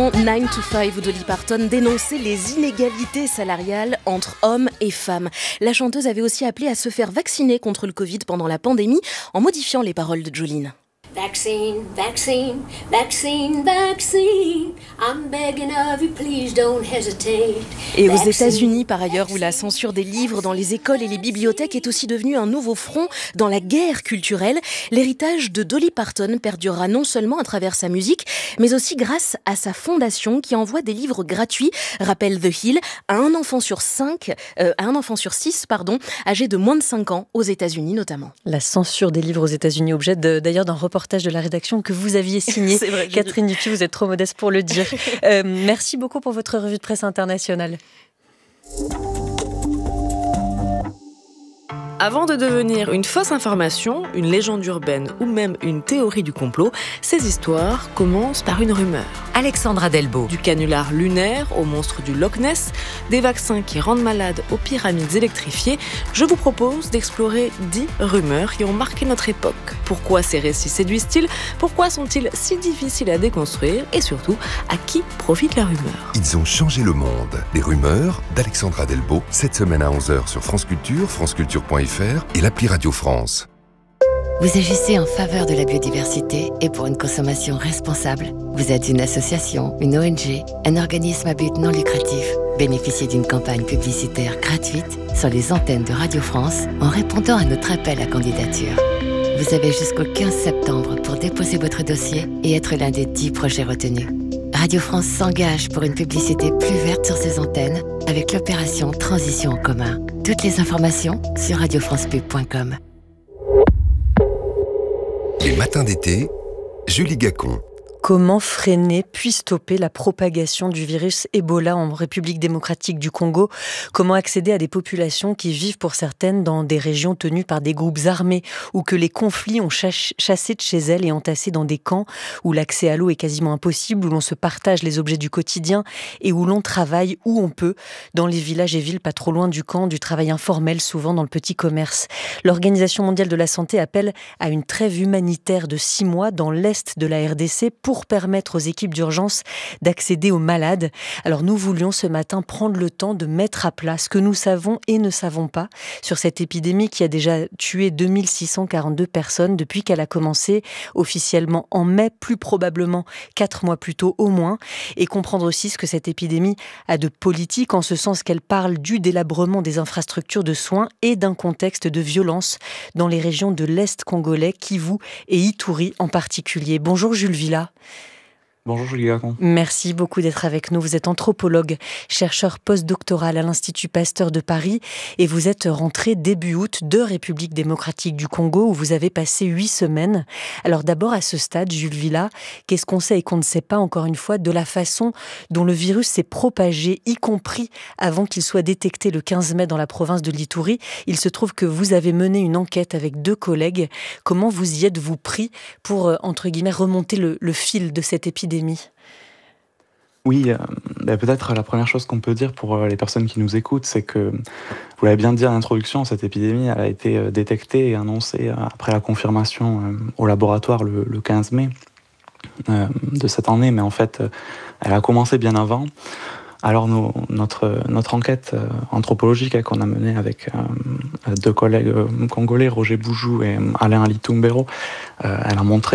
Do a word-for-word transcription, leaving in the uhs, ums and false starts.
dans nine to five où Dolly Parton dénonçait les inégalités salariales entre hommes et femmes. La chanteuse avait aussi appelé à se faire vacciner contre le Covid pendant la pandémie en modifiant les paroles de Jolene. Vaccine, vaccine, vaccine, vaccine. I'm begging of you, please don't hesitate. Et aux États-Unis, par ailleurs, où la censure des livres dans les écoles et les bibliothèques est aussi devenue un nouveau front dans la guerre culturelle, l'héritage de Dolly Parton perdurera non seulement à travers sa musique, mais aussi grâce à sa fondation qui envoie des livres gratuits, rappelle The Hill, à un enfant sur cinq, euh, à un enfant sur six, pardon, âgé de moins de cinq ans, aux États-Unis notamment. La censure des livres aux États-Unis, objet de, d'ailleurs d'un reportage de la rédaction que vous aviez signé. C'est vrai, Catherine Dupuis, vous êtes trop modeste pour le dire. Euh, merci beaucoup pour votre revue de presse internationale. Avant de devenir une fausse information, une légende urbaine ou même une théorie du complot, ces histoires commencent par une rumeur. Alexandra Delbo. Du canular lunaire au monstre du Loch Ness, des vaccins qui rendent malades aux pyramides électrifiées, je vous propose d'explorer dix rumeurs qui ont marqué notre époque. Pourquoi ces récits séduisent-ils ? Pourquoi sont-ils si difficiles à déconstruire ? Et surtout, à qui profite la rumeur ? Ils ont changé le monde. Les rumeurs d'Alexandra Delbo, cette semaine à onze heures sur France Culture, franceculture point f r et l'appli Radio France. Vous agissez en faveur de la biodiversité et pour une consommation responsable. Vous êtes une association, une O N G, un organisme à but non lucratif. Bénéficiez d'une campagne publicitaire gratuite sur les antennes de Radio France en répondant à notre appel à candidature. Vous avez jusqu'au quinze septembre pour déposer votre dossier et être l'un des dix projets retenus. Radio France s'engage pour une publicité plus verte sur ses antennes avec l'opération Transition en commun. Toutes les informations sur radio france pub point com. Les matins d'été, Julie Gacon. Comment freiner puis stopper la propagation du virus Ebola en République démocratique du Congo ? Comment accéder à des populations qui vivent pour certaines dans des régions tenues par des groupes armés ou que les conflits ont chassé de chez elles et entassées dans des camps où l'accès à l'eau est quasiment impossible, où l'on se partage les objets du quotidien et où l'on travaille où on peut, dans les villages et villes pas trop loin du camp, du travail informel, souvent dans le petit commerce. L'Organisation mondiale de la santé appelle à une trêve humanitaire de six mois dans l'est de la R D C pour permettre aux équipes d'urgence d'accéder aux malades. Alors nous voulions ce matin prendre le temps de mettre à plat ce que nous savons et ne savons pas sur cette épidémie qui a déjà tué deux mille six cent quarante-deux personnes depuis qu'elle a commencé officiellement en mai, plus probablement quatre mois plus tôt au moins, et comprendre aussi ce que cette épidémie a de politique en ce sens qu'elle parle du délabrement des infrastructures de soins et d'un contexte de violence dans les régions de l'Est congolais, Kivu et Ituri en particulier. Bonjour Jules Villa. Bonjour Julie Gacon. Merci beaucoup d'être avec nous. Vous êtes anthropologue, chercheur postdoctoral à l'Institut Pasteur de Paris et vous êtes rentré début août de République démocratique du Congo où vous avez passé huit semaines. Alors d'abord à ce stade, Jules Villa, qu'est-ce qu'on sait et qu'on ne sait pas encore une fois de la façon dont le virus s'est propagé, y compris avant qu'il soit détecté le quinze mai dans la province de l'Ituri. Il se trouve que vous avez mené une enquête avec deux collègues. Comment vous y êtes-vous pris pour, entre guillemets, remonter le, le fil de cette épidémie ? Oui, euh, bah peut-être la première chose qu'on peut dire pour euh, les personnes qui nous écoutent, c'est que, vous l'avez bien dit en introduction, cette épidémie elle a été euh, détectée et annoncée euh, après la confirmation euh, au laboratoire le, le quinze mai euh, de cette année, mais en fait, euh, elle a commencé bien avant. Alors nous, notre, notre enquête euh, anthropologique qu'on a menée avec euh, deux collègues euh, congolais, Roger Boujou et Alain Alitumbero, euh, elle a montré